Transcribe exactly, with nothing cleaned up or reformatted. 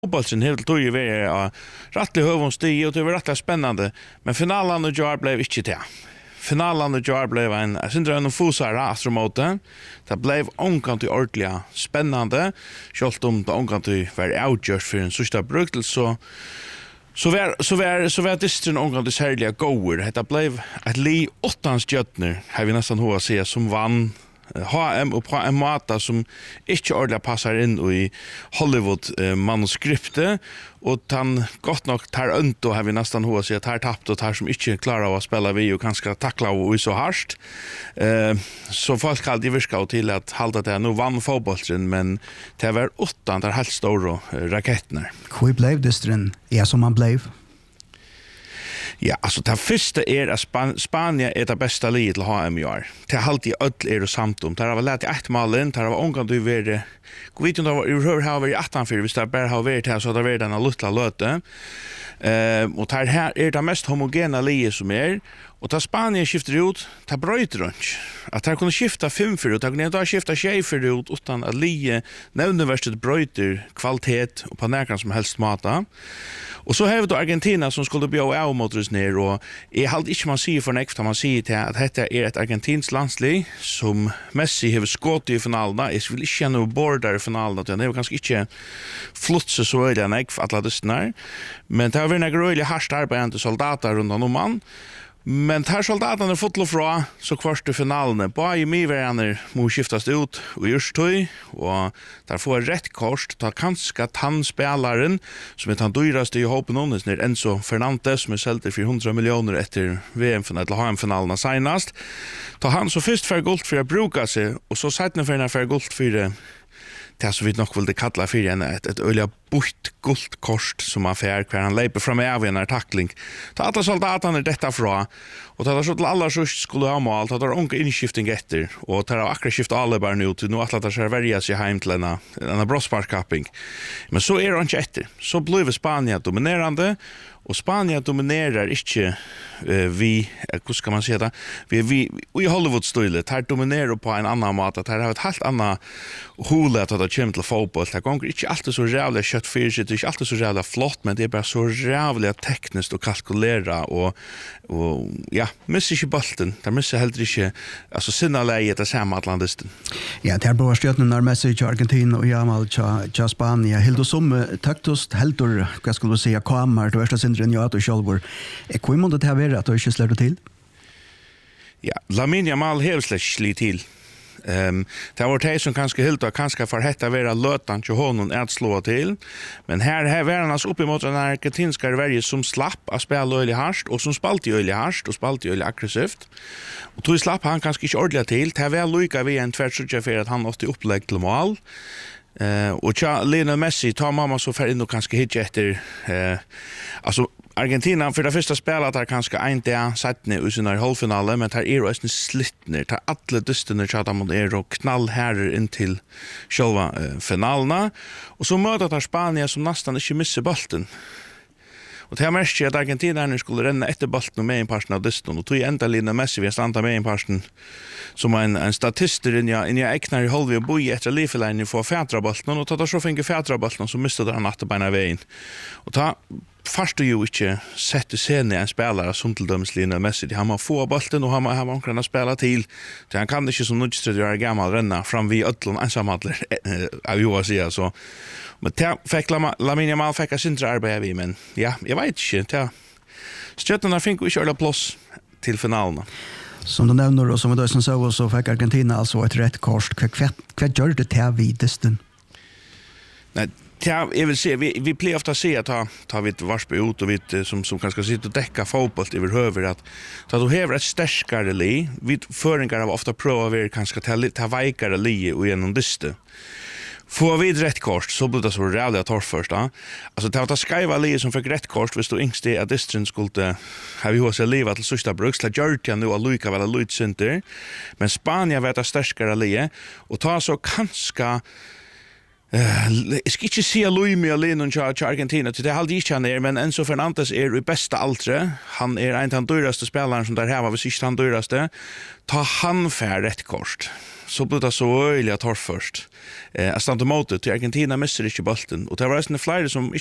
Fotbollen helt tog ju vara ja, rättlig hövonstig och det var rättligt spännande. Men finalen och Jar blev inte det. Finalen och Jar blev en syndra en fosara astromote. Det blev omkant ordentligt spännande. Självt om det omkant var outjust för en sista bruktel så så var så var så var distrin omkant särliga goer. Det blev ett li åttans jötner har vi nästan hur att säga som vann H M och på en måte som inte ordentligt passar in i Hollywood-manuskriptet och han gott nog tar önt och har vi nästan hur att säga att här tappt och här som inte klarar av att spela vi och kanske tackla och så harst. Eh, så folk hade virka till att halda det nu vann fotbollen men det var åttan där helt stora raketterna. Hur blev distrin? Ja, som man blev? Ja, alltså det första är att Span- Spanien är det bästa livet till H M i år. Det är alltid öll är det samt om. Det har lärt ett mål in, det har omgått du ver. Gå vet inte hur hur har vi åttan för visst det bara har varit här så där var den lilla löte. Eh och det här är det mest homogena livet som är och ta Spanien skiftar ut, ta bröt runt. Att han kunde skifta fem för ut, han kunde ta skifta tjej för ut utan att lie nämnvärt bröter kvalitet och på näkan som helst mata. Och så har vi då Argentina som skulle bjöa av mot oss ner och är halt inte man säger för nästa man säger till att detta är ett argentinskt landslag som Messi har skått i finalerna. Jag vill inte känna någon border i finalerna. Det är kanske inte flotsa så öliga näck för alla dessna. Men det har varit en gröjlig harst arbetande soldater runt om man. Men tar soldaterna fått lo fra så kvarst i finalen. Bara i mivärande må skiftas ut och just tøy och där får rätt kort ta kanske tandspelaren som är han dyraste i hoppen honest när Enzo Fernandes som är sålt för hundra miljoner efter V M-finalen eller H M-finalen senast. Ta han så först för guld för att bruka sig och så sätter för en för guld för det så vi nog vill det kalla för en ett ett öliga bort guldkost som man får kvar han leper fram av en tackling. Ta alla soldaterna detta fra och ta så till alla så skulle ha mål ta där onka inskifting efter och ta akkurat skifta alla bara nu till nu att låta sig välja sig hem till en en brosparkapping. Men så är det inte efter. Så blev Spanien dominerande och Spanien dominerar inte eh, vi hur ska man säga det vi vi i Hollywood-stilet här dominerar på en annan mat att här har ett helt annat hula att det kommer till fotboll. Det går inte alltid så jävla kött för sig, det är inte alltid så jävla flott men det är bara så jävla tekniskt att kalkylera och och ja, missar inte bollen. Det missar heller inte alltså sinna läget att samma Atlantisten. Ja, det är bara stjärnan när Messi till Argentina och Jamal till Spanien. Helt som taktost heldur, vad skulle du säga, kommer det värsta syndren jag och självor. Hur måste det här vara att du inte släpper till? Ja, Lamine Yamal helt släpper till. Um, det har varit det som kanske helt och kanske för detta vara lötan till honom att slå till. Men här här var han alltså uppe mot den argentinska värje som slapp att spela öliga harst och som spalt i öliga harst och spalt i öliga aggressivt. Och tog slapp han kanske inte ordentligt till. Det var lika vi en tvärsutja för att han måste upplägg till mål. Uh, och tja, Lionel Messi tar mamma så för in och kanske hit efter uh, alltså Argentina för det första spelet har kanske inte satt ner i sina halvfinaler men här är det också slittner tar alla dysterna chatta mot er och knall här in till själva uh, finalerna och så möter tar Spanien som nästan inte missar bollen. Och det här märker att Argentina skulle renna efter bollen och med en parten av dysten och tog ända Lionel Messi vi stannade med en parten som en, en statister in jag, in jag äcknar i halv och boi efter liveleinen för fätra bollen och tar så fick fätra bollen så missade han nattbeina vägen. Och ta först du ju inte sett scenen en spelare som till döms Lionel Messi. Han har få bollen och han har man kan spela till. Så han kan inte som nutstrid göra gammal renna fram vid öllon ensamhandler av U S A så. Men det fick Lamine Yamal fick sin arbete vi men ja, jag vet inte. Ja. Stjärnorna fick ju köra plats till finalen. Som du nämner och som vi då som så så fick Argentina alltså ett rätt kort. Vad gör det till vidisten? Nej, ja, jag vill se vi vi blir ofta se att ta tar vi ett varsp ut och vi som som kanske sitta och täcka fotboll överhuvud att ta då häver ett starkare li vi föringar av ofta prova vi kanske ta ta vikare li och genom dyste. Får vi rätt kort så blir det så rävligt torr först. Alltså det var att skriva li som fick rätt kort hvis du yngste att distrin skulle ha vi hos livet till sista bruksla Georgia nu och Luca väl Luit Center. Men Spanien var det starkare li och ta så kanske Eh, jag ska inte säga Luis Miguel och Charles Argentina till det halde inte han är, men Enzo Fernandes är i bästa altre. Han är en av de dyraste spelaren som där här var vid sista han dyraste. Ta han för rätt kort. så blev det så öliga torr först. Eh, att stanna mot till Argentina missar inte bollen och det var nästan flera som